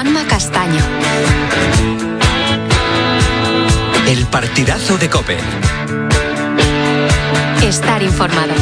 Juanma Castaño. El partidazo de COPE. Estar informado.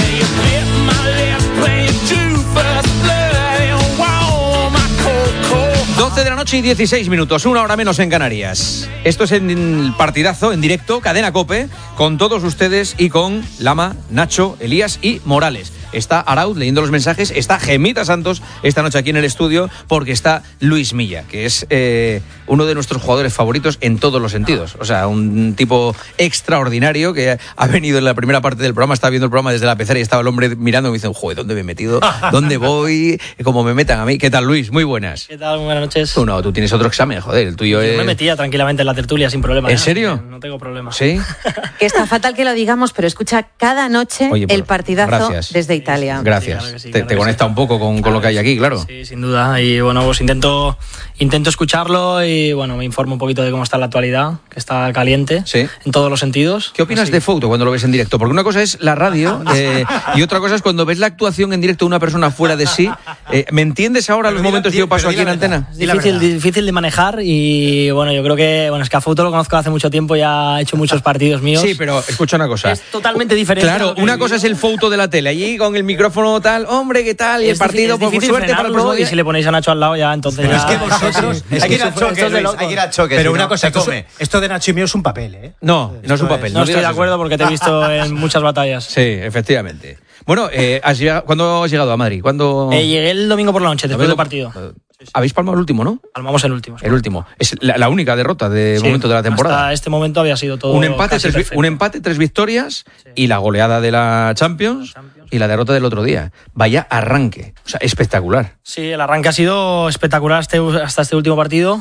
12 de la noche y 16 minutos, una hora menos en Canarias. Esto es en el partidazo, en directo, Cadena COPE, con todos ustedes y con Lama, Nacho, Elías y Morales. Está Arauz leyendo los mensajes, está Gemita Santos esta noche aquí en el estudio, porque está Luis Milla, que es uno de nuestros jugadores favoritos en todos los sentidos. O sea, un tipo extraordinario que ha venido en la primera parte del programa, estaba viendo el programa desde la pecera y estaba el hombre mirando y me dice, joder, ¿dónde me he metido? ¿Dónde voy? ¿Cómo me metan a mí? ¿Qué tal, Luis? Muy buenas. ¿Qué tal? Muy buenas noches. Tú tienes otro examen, joder, el tuyo es... Yo me metía tranquilamente en la tertulia sin problema. ¿En serio? No tengo problema. ¿Sí? Que está fatal que lo digamos, pero escucha cada noche el partidazo gracias. Desde Italia. Gracias. Claro que sí, te conecta un poco con lo que hay aquí, claro. Sí, sin duda. Y bueno, pues intento escucharlo y bueno, me informo un poquito de cómo está la actualidad, que está caliente en todos los sentidos. ¿Qué opinas de Fouto cuando lo ves en directo? Porque una cosa es la radio y otra cosa es cuando ves la actuación en directo de una persona fuera de sí. ¿Me entiendes ahora los momentos que yo paso aquí en antena? Difícil de manejar y bueno, yo creo que es que a Fouto lo conozco hace mucho tiempo, ya ha hecho muchos partidos míos. Sí, pero escucha una cosa. Es totalmente diferente. Claro, una cosa es el Fouto de la tele, allí con el micrófono tal, hombre, ¿qué tal? Y el partido, pues suerte para los dos. Y si le ponéis a Nacho al lado ya, entonces pero ya... es que vosotros... Hay que ir al choque, Luis, hay que ir al choque. Pero una cosa, esto de Nacho y mío es un papel, ¿eh? No es un papel. No estoy de acuerdo porque te he visto en muchas batallas. Sí, efectivamente. Bueno, ¿cuándo has llegado a Madrid? Llegué el domingo por la noche, después del partido. Habéis palmado el último, ¿no? Palmamos el último. El último. Es la única derrota de momento de la temporada. Hasta este momento había sido todo un empate, 3 victorias y la goleada de la Champions y la derrota del otro día. Vaya arranque. O sea, espectacular. Sí, el arranque ha sido espectacular hasta este último partido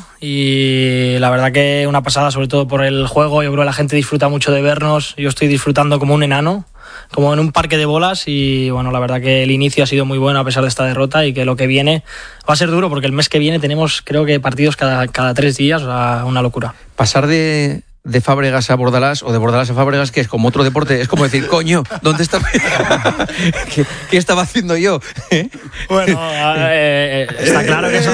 y la verdad que una pasada, sobre todo por el juego. Yo creo que la gente disfruta mucho de vernos. Yo estoy disfrutando como un enano, como en un parque de bolas y bueno, la verdad que el inicio ha sido muy bueno a pesar de esta derrota y que lo que viene va a ser duro porque el mes que viene tenemos creo que partidos cada 3 días, o sea, una locura. Pasar de Fábregas a Bordalás o de Bordalás a Fábregas, que es como otro deporte, es como decir, coño, ¿dónde está? ¿Qué estaba haciendo yo? Bueno, está claro que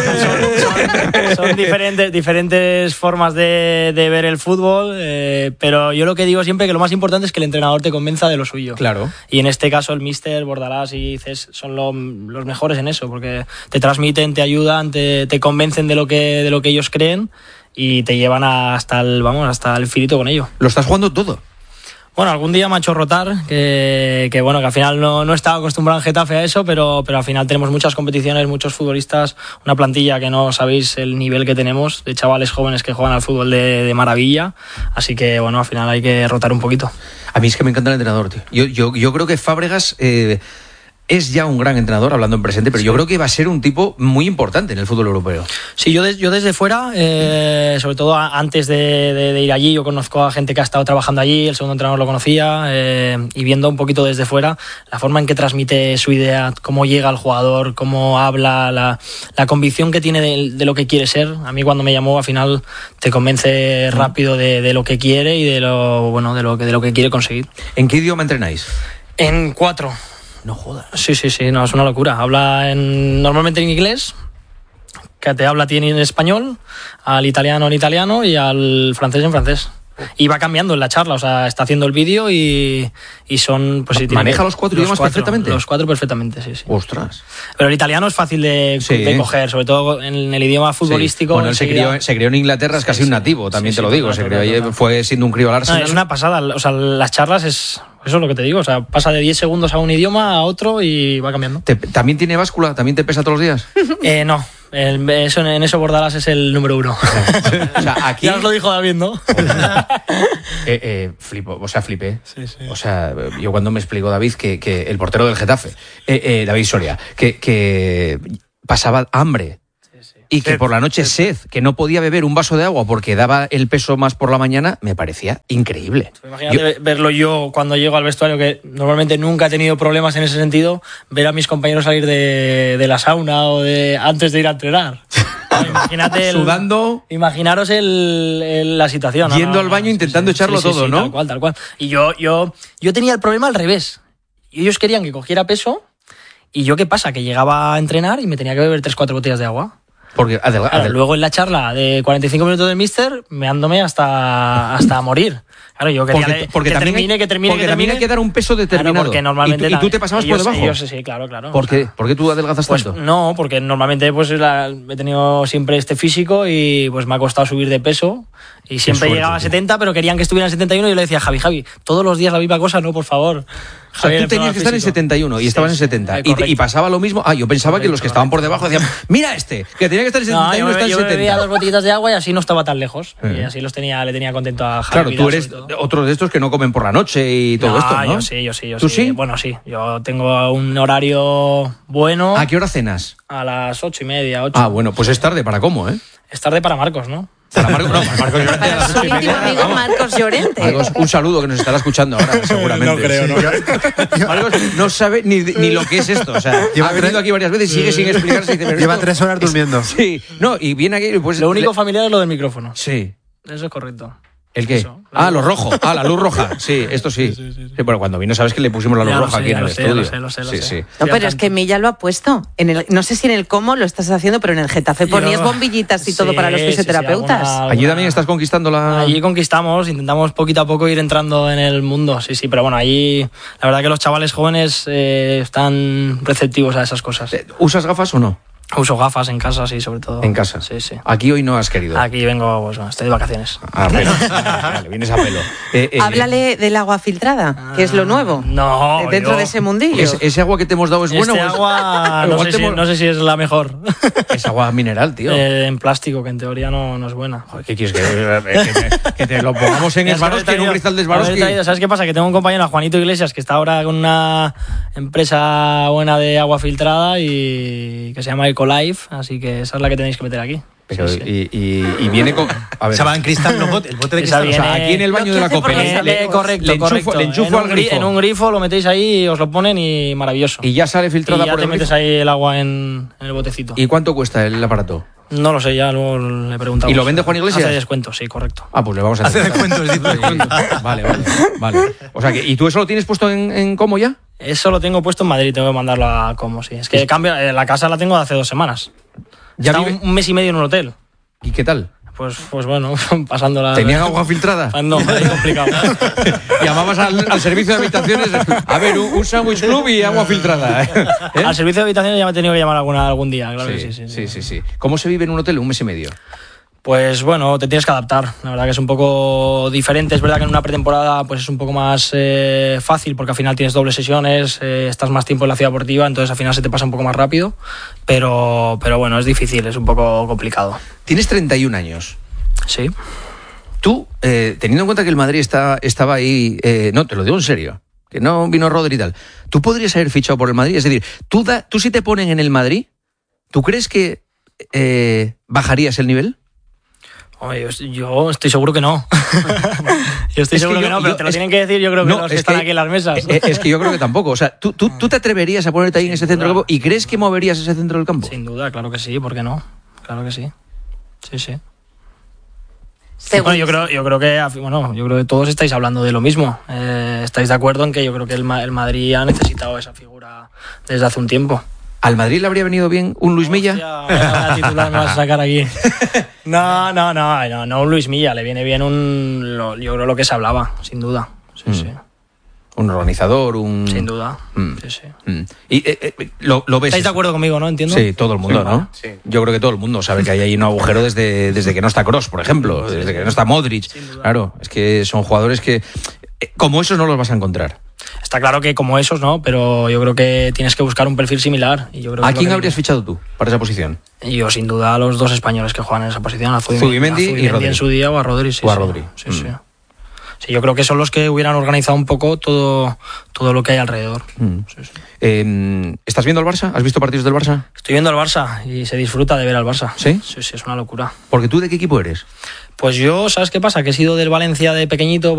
son diferentes formas de ver el fútbol, pero yo lo que digo siempre que lo más importante es que el entrenador te convenza de lo suyo. Claro. Y en este caso el míster, Bordalás y Cés son los mejores en eso, porque te transmiten, te ayudan, te convencen de lo que ellos creen y te llevan hasta el finito con ello. Lo estás jugando todo. Bueno, algún día me ha hecho rotar, que al final no estaba acostumbrado en Getafe a eso, pero al final tenemos muchas competiciones, muchos futbolistas, una plantilla que no sabéis el nivel que tenemos, de chavales jóvenes que juegan al fútbol de maravilla, así que bueno, al final hay que rotar un poquito. A mí es que me encanta el entrenador, tío. Yo creo que Fábregas... es ya un gran entrenador, hablando en presente, pero yo creo que va a ser un tipo muy importante en el fútbol europeo. Sí, yo desde fuera, sobre todo antes de ir allí, yo conozco a gente que ha estado trabajando allí, el segundo entrenador lo conocía, y viendo un poquito desde fuera la forma en que transmite su idea, cómo llega al jugador, cómo habla, la convicción que tiene de lo que quiere ser. A mí cuando me llamó, al final te convence rápido de lo que quiere y de lo que quiere conseguir. ¿En qué idioma entrenáis? En 4. No jodas. Sí, no, es una locura. Habla normalmente en inglés, que te habla a ti en español, al italiano en italiano y al francés en francés. Y va cambiando en la charla, o sea, está haciendo el vídeo y son... Pues, ¿Maneja los 4 idiomas perfectamente? Los 4 perfectamente, sí. Ostras. Pero el italiano es fácil de coger, sobre todo en el idioma futbolístico. Bueno, él se crió en Inglaterra, es casi un nativo, también te lo digo. Se crió allí, fue siendo un crío al Arsenal. No, es una pasada, o sea, las charlas es... Eso es lo que te digo, o sea, pasa de 10 segundos a un idioma a otro y va cambiando. ¿También tiene báscula? ¿También te pesa todos los días? No, en eso Bordalás es el número 1. O sea, aquí... Ya os lo dijo David, ¿no? Flipé. Sí. O sea, yo cuando me explicó David que el portero del Getafe, David Soria, que pasaba hambre. Y que por la noche sed, que no podía beber un vaso de agua porque daba el peso más por la mañana, me parecía increíble. Imagínate verlo yo cuando llego al vestuario, que normalmente nunca he tenido problemas en ese sentido, ver a mis compañeros salir de la sauna o antes de ir a entrenar. Imagínate sudando. Imaginaros la situación. Yendo al baño intentando echarlo todo, ¿no? Tal cual. Y yo tenía el problema al revés. Ellos querían que cogiera peso y yo, ¿qué pasa? Que llegaba a entrenar y me tenía que beber 3-4 botellas de agua. Porque luego en la charla de 45 minutos del míster, meándome hasta morir. Claro, yo quería porque que también hay que dar un peso determinado. Claro, porque normalmente ¿Y tú te pasabas por debajo? Sí, claro. ¿Por qué? ¿Por qué tú adelgazas tanto? No, porque normalmente pues he tenido siempre este físico y pues me ha costado subir de peso y siempre llegaba a 70, pero querían que estuviera en 71 y yo le decía, Javi, todos los días la misma cosa, no, por favor. O sea, tú tenías que estar en 71 y estabas en 70. Y pasaba lo mismo. Yo pensaba que los que estaban por debajo decían, mira que tenía que estar en 71 está en 70. Yo bebía 2 botellitas de agua y así no estaba tan lejos. Y así le tenía contento a Javi. Claro, tú eres otro de estos que no comen por la noche y todo esto, ¿no? Yo sí. ¿Tú sí? Bueno, sí. Yo tengo un horario bueno. ¿A qué hora cenas? A las 8:30, 8. Bueno, pues es tarde para cómo, ¿eh? Es tarde para Marcos, ¿no? Para Marcos Llorente. Para su íntimo amigo Marcos Llorente. Marcos, un saludo que nos estará escuchando ahora, seguramente. No creo, no. Marcos no sabe ni lo que es esto. O sea, ha venido aquí varias veces y sigue sin explicarse. Lleva 3 horas durmiendo. Sí, no, y viene aquí. Pues, lo único familiar es lo del micrófono. Sí. Eso es correcto. ¿El qué? Eso, lo rojo. La luz roja. Sí, esto sí. Sí, pero cuando vino, sabes que le pusimos la luz roja aquí en el estudio. Lo sé. Sí. No, pero es que Milla lo ha puesto. No sé si en el cómo lo estás haciendo, pero en el Getafe ponías bombillitas y todo para los fisioterapeutas. Allí también estás conquistando Allí conquistamos, intentamos poquito a poco ir entrando en el mundo. Sí, pero bueno, allí la verdad que los chavales jóvenes están receptivos a esas cosas. ¿Usas gafas o no? Uso gafas en casa, sí, sobre todo. ¿En casa? Sí. Aquí hoy no has querido. Aquí vengo, pues estoy de vacaciones. Vale, vienes a pelo. Háblale del agua filtrada, que es lo nuevo. No, dentro de ese mundillo. ¿Ese agua que te hemos dado es buena? Agua, no sé si es la mejor. Es agua mineral, tío. En plástico, que en teoría no es buena. Joder, ¿qué quieres que te lo pongamos en Swarovski, en un cristal de Swarovski? ¿Sabes qué pasa? Que tengo un compañero, Juanito Iglesias, que está ahora con una empresa buena de agua filtrada y que se llama Ecolife, así que esa es la que tenéis que meter aquí. Pero, sí. Y viene con... A ver. Se va en cristal, el bote de cristal. O sea, aquí en el baño de la COPE. Correcto. Le enchufo al grifo. En un grifo lo metéis ahí y os lo ponen y maravilloso. Y ya sale filtrada y ya por el te metes grifo. ahí el agua en el botecito. ¿Y cuánto cuesta el aparato? No lo sé, ya luego le preguntamos. ¿Y lo vende Juan Iglesias? Hace descuento, sí, correcto. Pues le vamos a hacer. Hace descuentos, Vale. O sea, ¿y tú eso lo tienes puesto en cómo ya? Eso lo tengo puesto en Madrid, tengo que mandarlo a Como, sí. Es que la casa la tengo de hace 2 semanas. Ya Está un mes y medio en un hotel. ¿Y qué tal? Pues bueno, pasándola. ¿Tenían agua filtrada? No, es complicado. Llamabas al servicio de habitaciones. A ver, un sándwich club y agua filtrada. ¿Eh? Al servicio de habitaciones ya me he tenido que llamar algún día, claro. Sí. ¿Cómo se vive en un hotel 1 mes y medio? Pues bueno, te tienes que adaptar. La verdad que es un poco diferente. Es verdad que en una pretemporada pues es un poco más fácil porque al final tienes dobles sesiones, estás más tiempo en la ciudad deportiva, entonces al final se te pasa un poco más rápido. Pero bueno, es difícil, es un poco complicado. Tienes 31 años. Sí. Tú, teniendo en cuenta que el Madrid estaba ahí... no, te lo digo en serio. Que no vino Rodri y tal. ¿Tú podrías haber fichado por el Madrid? Es decir, tú si te ponen en el Madrid, ¿tú crees que bajarías el nivel? Yo estoy seguro que no. Yo estoy seguro que no, pero te lo tienen que decir, yo creo que los que están aquí en las mesas. Es que yo creo que tampoco. O sea, ¿tú te atreverías a ponerte ahí en ese centro del campo y crees que moverías ese centro del campo? Sin duda, claro que sí, ¿por qué no? Claro que sí. Sí. Bueno, yo creo que todos estáis hablando de lo mismo. Estáis de acuerdo en que yo creo que el Madrid ha necesitado esa figura desde hace un tiempo. ¿Al Madrid le habría venido bien un Luis Milla? Hostia, titular me vas a sacar aquí. No, un Luis Milla. Le viene bien yo creo lo que se hablaba, sin duda. Sí. Un organizador, Sin duda, sí. Y lo ves. ¿Estáis de acuerdo conmigo, no? Entiendo. Sí, todo el mundo, ¿no? Sí. Yo creo que todo el mundo sabe que hay ahí un agujero desde que no está Kroos, por ejemplo, desde que no está Modric. Claro, es que son jugadores que como esos no los vas a encontrar. Está claro que como esos, ¿no? Pero yo creo que tienes que buscar un perfil similar. Y yo creo ¿A quién habrías fichado tú para esa posición? Yo, sin duda, a los 2 españoles que juegan en esa posición. A Zubimendi y Rodri. En su día o a Rodri. Sí, o a Rodri. Sí. Sí, yo creo que son los que hubieran organizado un poco todo lo que hay alrededor. Sí. ¿Estás viendo el Barça? ¿Has visto partidos del Barça? Estoy viendo al Barça y se disfruta de ver al Barça. ¿Sí? Sí, es una locura. Porque tú, ¿de qué equipo eres? Pues yo, ¿sabes qué pasa? Que he sido del Valencia de pequeñito.